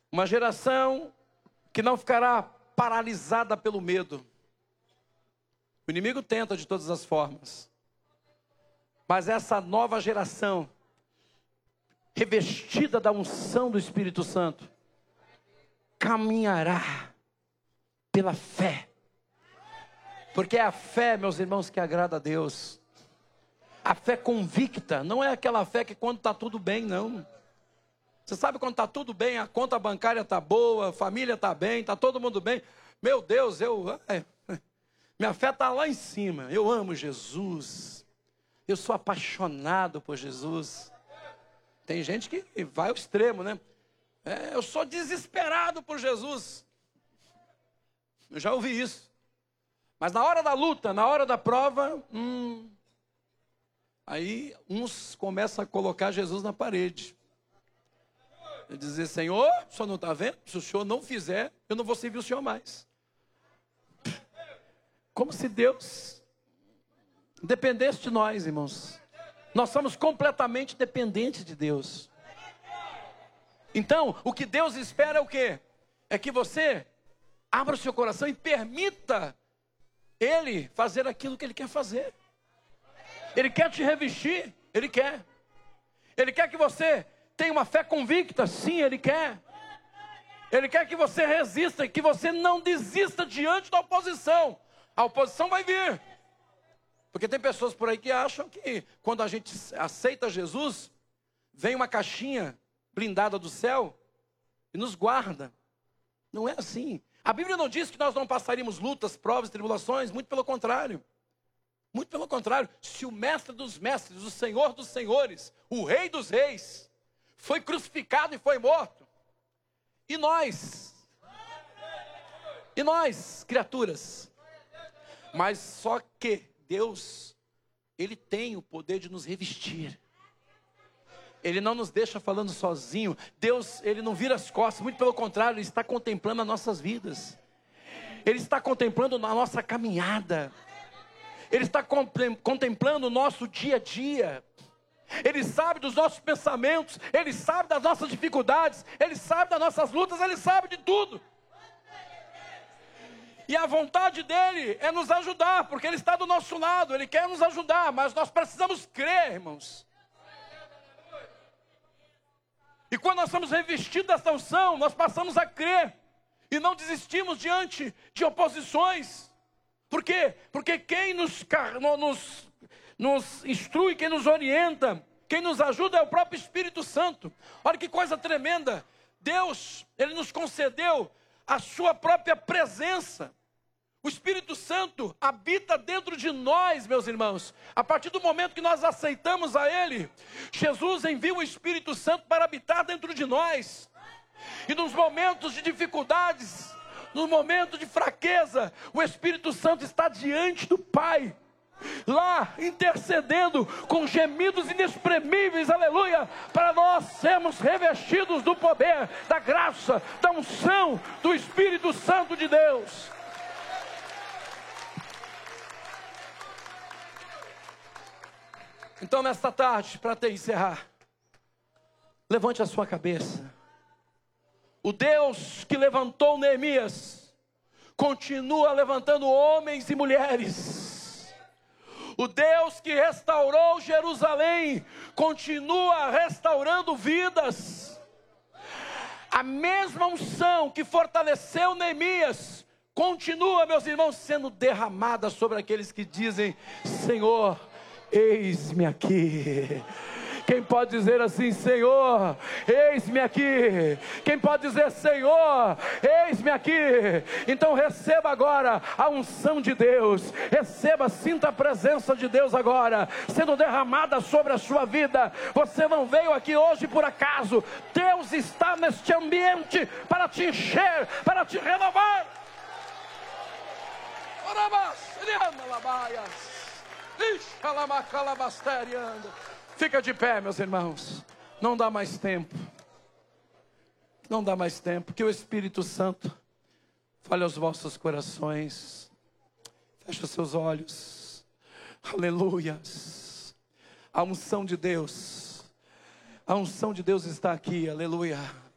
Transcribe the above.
Uma geração que não ficará paralisada pelo medo. O inimigo tenta de todas as formas. Mas essa nova geração, revestida da unção do Espírito Santo, caminhará pela fé. Porque é a fé, meus irmãos, que agrada a Deus. A fé convicta, não é aquela fé que quando está tudo bem, não. Você sabe quando está tudo bem, a conta bancária está boa, a família está bem, está todo mundo bem. Meu Deus, minha fé está lá em cima. Eu amo Jesus. Eu sou apaixonado por Jesus. Tem gente que vai ao extremo, né? Eu sou desesperado por Jesus. Eu já ouvi isso. Mas na hora da luta, na hora da prova, aí uns começam a colocar Jesus na parede. E dizer, Senhor, o senhor não está vendo? Se o senhor não fizer, eu não vou servir o senhor mais. Como se Deus dependesse de nós, irmãos. Nós somos completamente dependentes de Deus. Então, o que Deus espera é o quê? É que você abra o seu coração e permita Ele fazer aquilo que Ele quer fazer. Ele quer te revestir, Ele quer. Ele quer que você tenha uma fé convicta, sim, Ele quer. Ele quer que você resista e que você não desista diante da oposição. A oposição vai vir. Porque tem pessoas por aí que acham que quando a gente aceita Jesus, vem uma caixinha blindada do céu e nos guarda. Não é assim. A Bíblia não diz que nós não passaríamos lutas, provas, tribulações, muito pelo contrário. Muito pelo contrário. Se o mestre dos mestres, o Senhor dos senhores, o Rei dos reis, foi crucificado e foi morto, e nós, criaturas, mas só que Deus, Ele tem o poder de nos revestir. Ele não nos deixa falando sozinho. Deus, Ele não vira as costas, muito pelo contrário, Ele está contemplando as nossas vidas. Ele está contemplando a nossa caminhada. Ele está contemplando o nosso dia a dia. Ele sabe dos nossos pensamentos, Ele sabe das nossas dificuldades, Ele sabe das nossas lutas, Ele sabe de tudo. E a vontade dEle é nos ajudar, porque Ele está do nosso lado, Ele quer nos ajudar, mas nós precisamos crer, irmãos. E quando nós somos revestidos dessa unção, nós passamos a crer, e não desistimos diante de oposições. Por quê? Porque quem nos instrui, quem nos orienta, quem nos ajuda é o próprio Espírito Santo. Olha que coisa tremenda. Deus, Ele nos concedeu a sua própria presença. O Espírito Santo habita dentro de nós, meus irmãos. A partir do momento que nós aceitamos a Ele, Jesus envia o Espírito Santo para habitar dentro de nós. E nos momentos de dificuldades, no momento de fraqueza, o Espírito Santo está diante do Pai, lá intercedendo com gemidos inexprimíveis, aleluia, para nós sermos revestidos do poder, da graça, da unção do Espírito Santo de Deus. Então nesta tarde, para encerrar, levante a sua cabeça. O Deus que levantou Neemias continua levantando homens e mulheres. O Deus que restaurou Jerusalém continua restaurando vidas. A mesma unção que fortaleceu Neemias continua, meus irmãos, sendo derramada sobre aqueles que dizem: Senhor, eis-me aqui. Quem pode dizer assim: Senhor, eis-me aqui? Quem pode dizer: Senhor, eis-me aqui? Então receba agora a unção de Deus. Receba, sinta a presença de Deus agora, sendo derramada sobre a sua vida. Você não veio aqui hoje por acaso. Deus está neste ambiente para te encher, para te renovar. Fica de pé, meus irmãos. Não dá mais tempo. Não dá mais tempo. Que o Espírito Santo fale aos vossos corações. Feche os seus olhos. Aleluias. A unção de Deus. A unção de Deus está aqui. Aleluia.